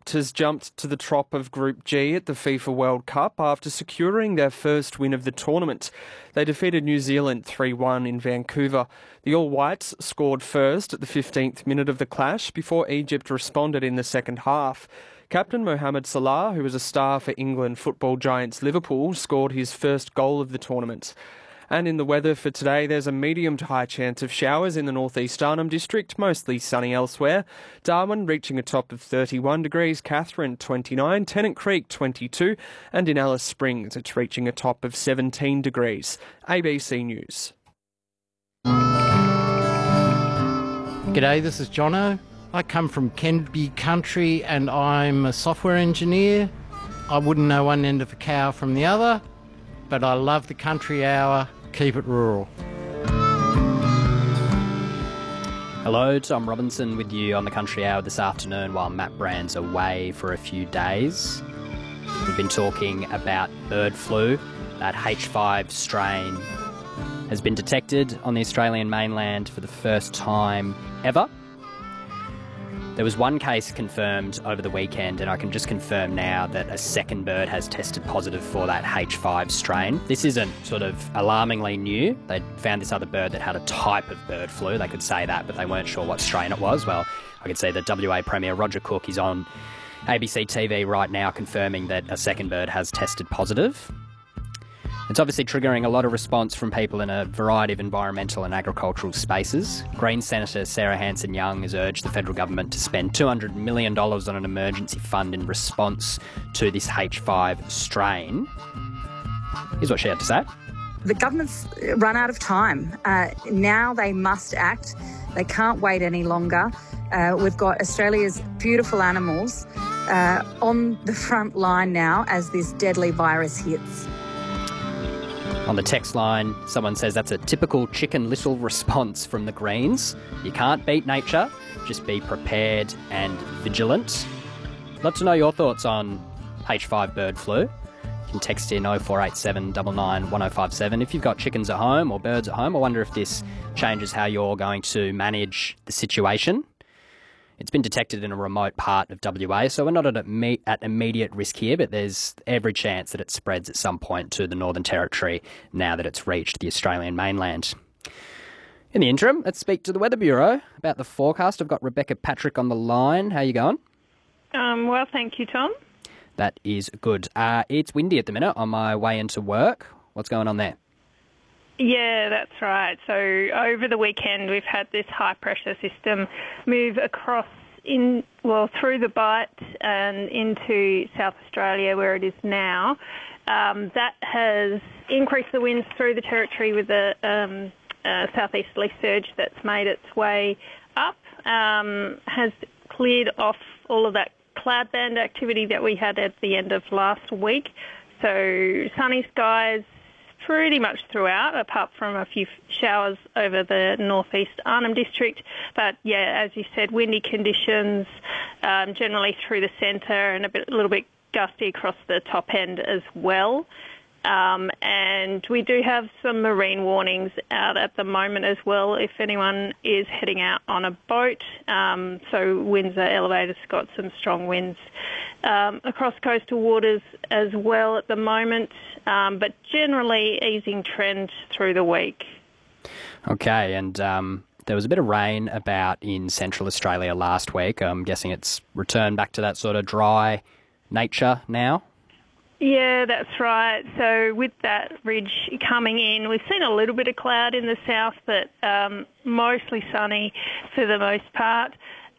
Egypt has jumped to the top of Group G at the FIFA World Cup after securing their first win of the tournament. They defeated New Zealand 3-1 in Vancouver. The All Whites scored first at the 15th minute of the clash before Egypt responded in the second half. Captain Mohamed Salah, who was a star for England football giants Liverpool, scored his first goal of the tournament. And in the weather for today, there's a medium to high chance of showers in the northeast Arnhem District, mostly sunny elsewhere. Darwin reaching a top of 31 degrees, Katherine 29, Tennant Creek 22, and in Alice Springs it's reaching a top of 17 degrees. ABC News. G'day, this is Jono. I come from Kenby Country and I'm a software engineer. I wouldn't know one end of a cow from the other, but I love the country hour. Keep it rural. Hello, Tom Robinson with you on the Country Hour this afternoon while Matt Brand's away for a few days. We've been talking about bird flu. That H5 strain has been detected on the Australian mainland for the first time ever. There was one case confirmed over the weekend, and I can just confirm now that a second bird has tested positive for that H5 strain. This isn't sort of alarmingly new. They found this other bird that had a type of bird flu. They could say that, but they weren't sure what strain it was. Well, I could see that WA Premier Roger Cook is on ABC TV right now confirming that a second bird has tested positive. It's obviously triggering a lot of response from people in a variety of environmental and agricultural spaces. Greens Senator Sarah Hanson-Young has urged the federal government to spend $200 million on an emergency fund in response to this H5 strain. Here's what she had to say. The government's run out of time. Now they must act. They can't wait any longer. We've got Australia's beautiful animals on the front line now as this deadly virus hits. On the text line, someone says that's a typical Chicken Little response from the Greens. You can't beat nature, just be prepared and vigilant. Love to know your thoughts on H5 bird flu. You can text in 0487 99 1057. If you've got chickens at home or birds at home, I wonder if this changes how you're going to manage the situation. It's been detected in a remote part of WA, so we're not at immediate risk here, but there's every chance that it spreads at some point to the Northern Territory now that it's reached the Australian mainland. In the interim, let's speak to the Weather Bureau about the forecast. I've got Rebecca Patrick on the line. How are you going? Well, thank you, Tom. That is good. It's windy at the minute on my way into work. What's going on there? Yeah, that's right. So over the weekend, we've had this high-pressure system move across through the Bight and into South Australia where it is now. That has increased the winds through the territory with a southeasterly surge that's made its way up, has cleared off all of that cloud band activity that we had at the end of last week. So sunny skies pretty much throughout, apart from a few showers over the northeast Arnhem District. But yeah, as you said, windy conditions generally through the centre and a little bit gusty across the top end as well. And we do have some marine warnings out at the moment as well if anyone is heading out on a boat. So winds are elevated, it's got some strong winds across coastal waters as well at the moment, but generally easing trend through the week. Okay, and there was a bit of rain about in Central Australia last week. I'm guessing it's returned back to that sort of dry nature now? Yeah, that's right. So with that ridge coming in, we've seen a little bit of cloud in the south, but mostly sunny for the most part.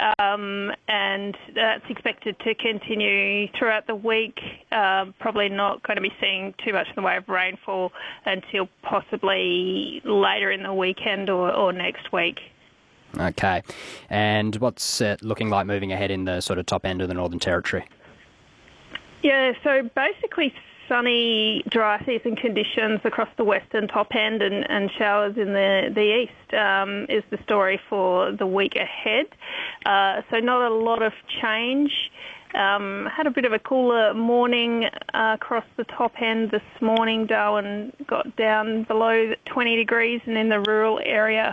And that's expected to continue throughout the week. Probably not going to be seeing too much in the way of rainfall until possibly later in the weekend or next week. Okay. And what's it looking like moving ahead in the sort of top end of the Northern Territory? Yeah, so basically sunny, dry season conditions across the western top end and showers in the east is the story for the week ahead. So not a lot of change. Had a bit of a cooler morning across the top end this morning. Darwin got down below 20 degrees, and in the rural area,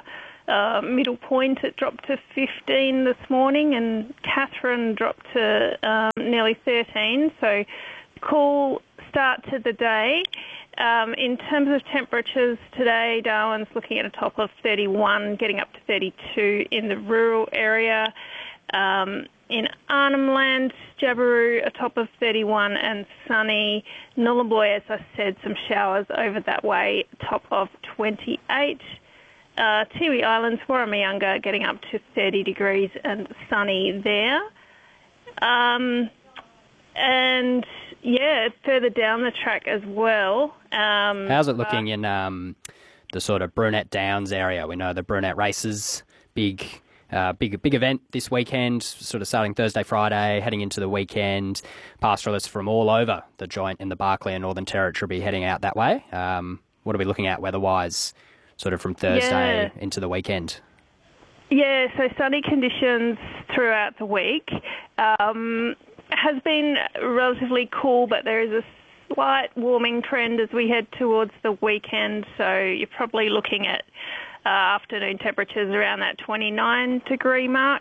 Middle Point, it dropped to 15 this morning, and Katherine dropped to nearly 13, so cool start to the day. In terms of temperatures today, Darwin's looking at a top of 31, getting up to 32 in the rural area. In Arnhem Land, Jabiru, a top of 31 and sunny. Nullarbor, as I said, some showers over that way, top of 28. Tiwi Islands, Warramayunga, getting up to 30 degrees and sunny there. And, yeah, further down the track as well. How's it looking in the sort of Brunette Downs area? We know the Brunette races, big event this weekend, sort of starting Thursday, Friday, heading into the weekend. Pastoralists from all over the joint in the Barkly and Northern Territory will be heading out that way. What are we looking at weather-wise, sort of from Thursday into the weekend? Yeah, so sunny conditions throughout the week. Has been relatively cool, but there is a slight warming trend as we head towards the weekend, so you're probably looking at afternoon temperatures around that 29 degree mark,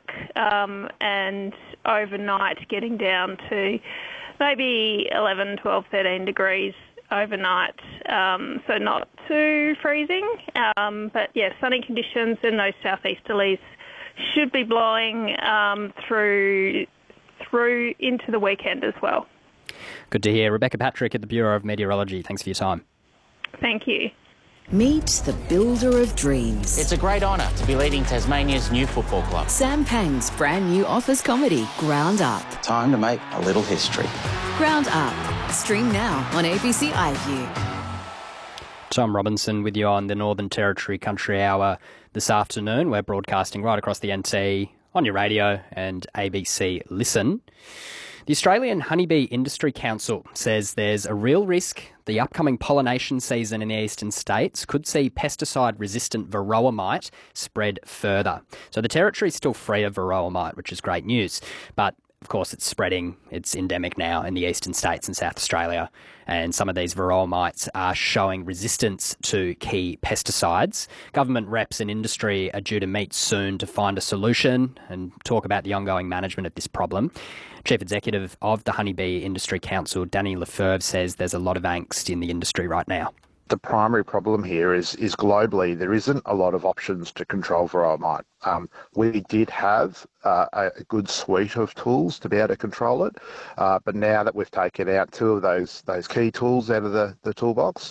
and overnight getting down to maybe 11, 12, 13 degrees overnight, so not too freezing, but yeah, sunny conditions, and those southeasterlies should be blowing through into the weekend as well. Good to hear. Rebecca Patrick at the Bureau of Meteorology, thanks for your time. Thank you. Meet the builder of dreams. It's a great honour to be leading Tasmania's new football club. Sam Pang's brand new office comedy, Ground Up. Time to make a little history. Ground Up. Stream now on ABC iView. Tom Robinson with you on the Northern Territory Country Hour this afternoon. We're broadcasting right across the NT on your radio and ABC Listen. The Australian Honeybee Industry Council says there's a real risk the upcoming pollination season in the eastern states could see pesticide-resistant varroa mite spread further. So the territory's still free of varroa mite, which is great news, but of course, it's spreading. It's endemic now in the eastern states and South Australia. And some of these varroa mites are showing resistance to key pesticides. Government reps and industry are due to meet soon to find a solution and talk about the ongoing management of this problem. Chief Executive of the Honeybee Industry Council, Danny Lefebvre, says there's a lot of angst in the industry right now. The primary problem here is globally there isn't a lot of options to control varroa mite. We did have a good suite of tools to be able to control it, but now that we've taken out two of those key tools out of the toolbox,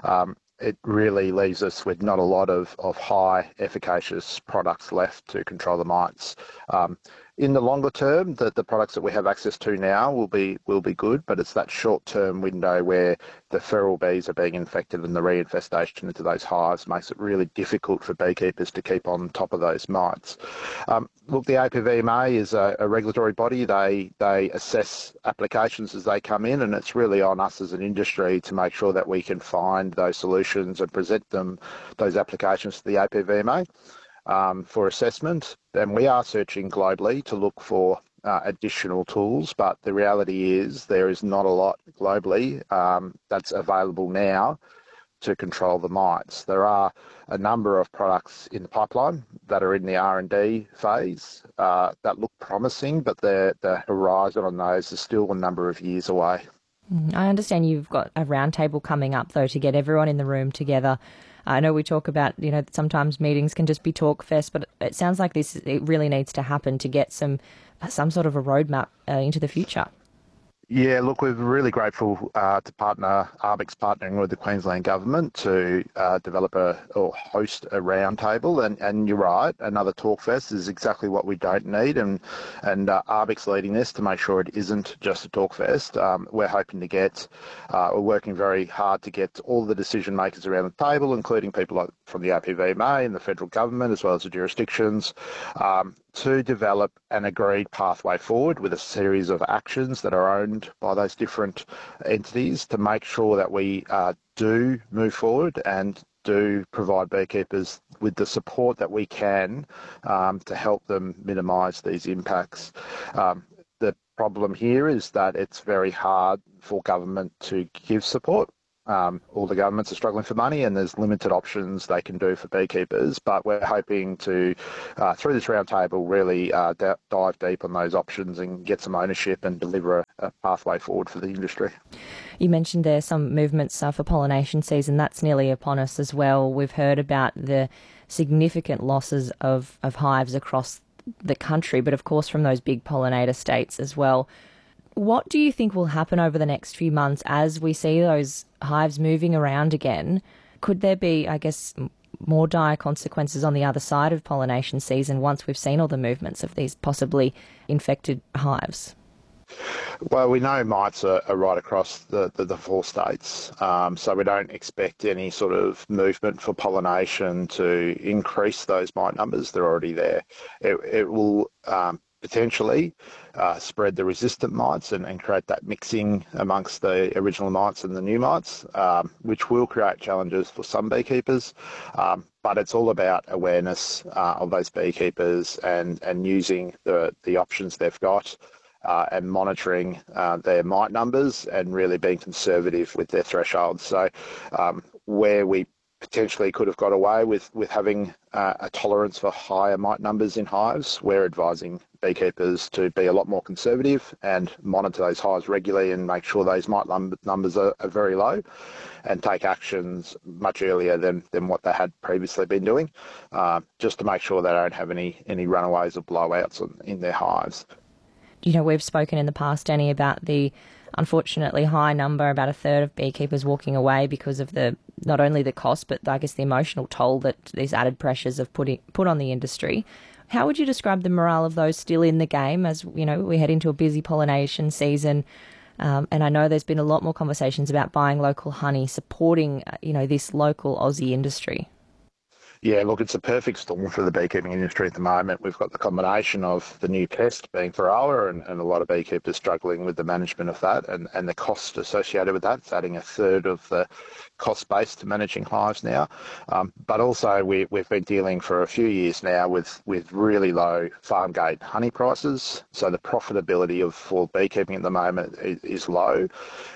it really leaves us with not a lot of high efficacious products left to control the mites. In the longer term, the products that we have access to now will be good, but it's that short-term window where the feral bees are being infected and the reinfestation into those hives makes it really difficult for beekeepers to keep on top of those mites. Look, the APVMA is a regulatory body. They assess applications as they come in, and it's really on us as an industry to make sure that we can find those solutions and present those applications to the APVMA. For assessment, and we are searching globally to look for additional tools, but the reality is there is not a lot globally that's available now to control the mites. There are a number of products in the pipeline that are in the R&D phase that look promising, but the horizon on those is still a number of years away. I understand you've got a roundtable coming up, though, to get everyone in the room together. I know we talk about, sometimes meetings can just be talk fest, but it sounds like it really needs to happen to get some sort of a roadmap into the future. Yeah, look, we're really grateful to partner, ARBIC's partnering with the Queensland Government to develop or host a roundtable. And you're right, another talk fest is exactly what we don't need. And ARBIC's leading this to make sure it isn't just a talk fest. We're hoping to we're working very hard to get all the decision makers around the table, including people from the APVMA and the federal government, as well as the jurisdictions, to develop an agreed pathway forward with a series of actions that are owned by those different entities to make sure that we do move forward and do provide beekeepers with the support that we can to help them minimise these impacts. The problem here is that it's very hard for government to give support. All the governments are struggling for money and there's limited options they can do for beekeepers, but we're hoping to, through this roundtable, really dive deep on those options and get some ownership and deliver pathway forward for the industry. You mentioned there some movements for pollination season. That's nearly upon us as well. We've heard about the significant losses of hives across the country, but of course from those big pollinator states as well. What do you think will happen over the next few months as we see those hives moving around again? Could there be, I guess, more dire consequences on the other side of pollination season once we've seen all the movements of these possibly infected hives? Well, we know mites are right across the 4 states, so we don't expect any sort of movement for pollination to increase those mite numbers. They're already there. It will potentially spread the resistant mites and create that mixing amongst the original mites and the new mites, which will create challenges for some beekeepers. But it's all about awareness of those beekeepers and using the options they've got and monitoring their mite numbers and really being conservative with their thresholds. So where we potentially could have got away with having a tolerance for higher mite numbers in hives, we're advising beekeepers to be a lot more conservative and monitor those hives regularly and make sure those mite numbers are very low and take actions much earlier than what they had previously been doing, just to make sure they don't have any runaways or blowouts in their hives. You know, we've spoken in the past, Danny, about the unfortunately high number, about a third of beekeepers walking away because of not only the cost, but I guess the emotional toll that these added pressures have put on the industry. How would you describe the morale of those still in the game as, you know, we head into a busy pollination season? And I know there's been a lot more conversations about buying local honey, supporting, this local Aussie industry. Yeah, look, it's a perfect storm for the beekeeping industry at the moment. We've got the combination of the new pest being varroa and a lot of beekeepers struggling with the management of that and the cost associated with that. It's adding a third of the cost base to managing hives now. But also we've been dealing for a few years now with really low farm gate honey prices. So the profitability for beekeeping at the moment is low.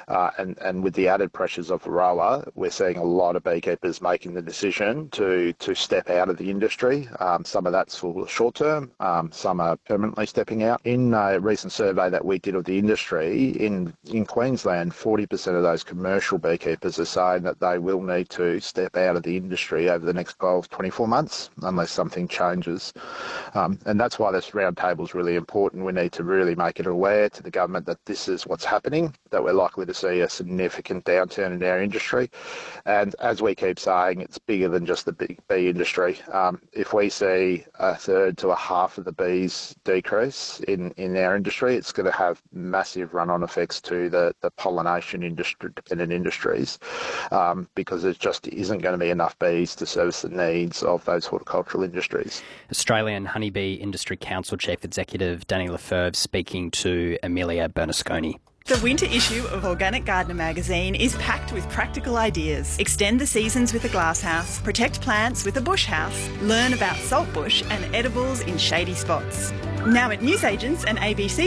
And with the added pressures of varroa, we're seeing a lot of beekeepers making the decision to step out of the industry. Some of that's for short term, some are permanently stepping out. In a recent survey that we did of the industry, in Queensland, 40% of those commercial beekeepers are saying that they will need to step out of the industry over the next 12, 24 months unless something changes. And that's why this roundtable is really important. We need to really make it aware to the government that this is what's happening, that we're likely to see a significant downturn in our industry. And as we keep saying, it's bigger than just the bee industry. If we see a third to a half of the bees decrease in our industry, it's going to have massive run-on effects to the pollination industry, dependent industries, because there just isn't going to be enough bees to service the needs of those horticultural industries. Australian Honeybee Industry Council Chief Executive Danny Lefebvre speaking to Amelia Bernasconi. The winter issue of Organic Gardener magazine is packed with practical ideas. Extend the seasons with a glasshouse, protect plants with a bush house, learn about saltbush and edibles in shady spots. Now at newsagents and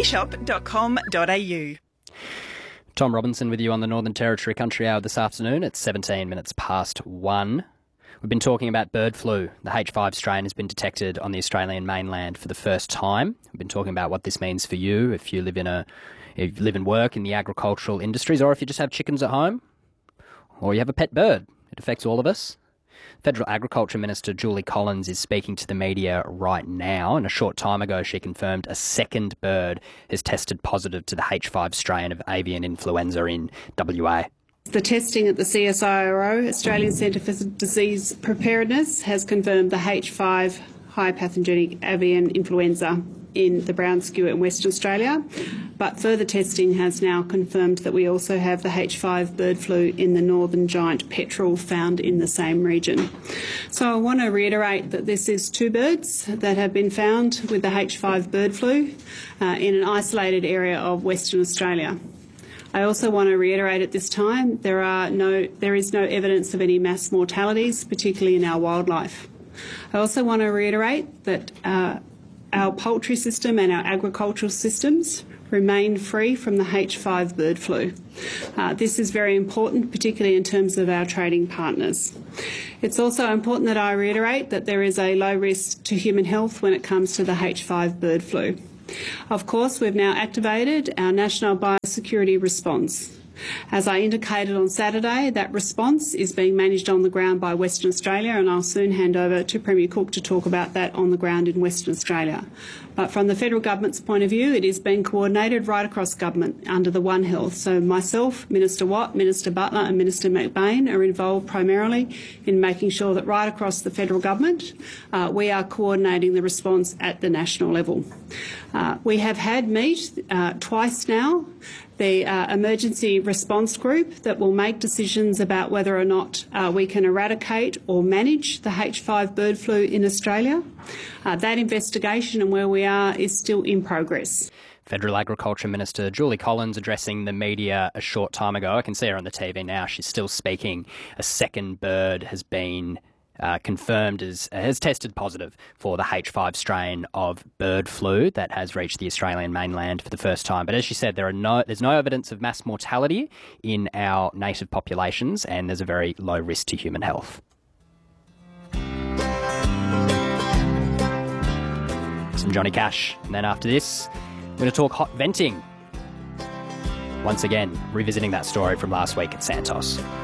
abcshop.com.au. Tom Robinson with you on the Northern Territory Country Hour this afternoon at 17 minutes past 1. We've been talking about bird flu. The H5 strain has been detected on the Australian mainland for the first time. We've been talking about what this means for you if you live and work in the agricultural industries, or if you just have chickens at home, or you have a pet bird. It affects all of us. Federal Agriculture Minister Julie Collins is speaking to the media right now, and a short time ago she confirmed a second bird has tested positive to the H5 strain of avian influenza in WA. The testing at the CSIRO, Australian Centre for Disease Preparedness, has confirmed the H5 high pathogenic avian influenza in the brown skewer in Western Australia, but further testing has now confirmed that we also have the H5 bird flu in the northern giant petrel found in the same region. So I want to reiterate that this is 2 birds that have been found with the H5 bird flu in an isolated area of Western Australia. I also want to reiterate at this time there is no evidence of any mass mortalities, particularly in our wildlife. I also want to reiterate that our poultry system and our agricultural systems remain free from the H5 bird flu. This is very important, particularly in terms of our trading partners. It's also important that I reiterate that there is a low risk to human health when it comes to the H5 bird flu. Of course, we've now activated our National Biosecurity Response. As I indicated on Saturday, that response is being managed on the ground by Western Australia, and I'll soon hand over to Premier Cook to talk about that on the ground in Western Australia. But from the federal government's point of view, it is being coordinated right across government under the One Health. So myself, Minister Watt, Minister Butler and Minister McBain are involved primarily in making sure that right across the federal government we are coordinating the response at the national level. We have had meet twice now, the emergency response group that will make decisions about whether or not we can eradicate or manage the H5 bird flu in Australia. That investigation and where we are is still in progress. Federal Agriculture Minister Julie Collins addressing the media a short time ago. I can see her on the TV now. She's still speaking. A second bird has been confirmed has tested positive for the H5 strain of bird flu that has reached the Australian mainland for the first time. But as she said, there's no evidence of mass mortality in our native populations, and there's a very low risk to human health. Some Johnny Cash, and then after this, we're going to talk hot venting. Once again, revisiting that story from last week at Santos.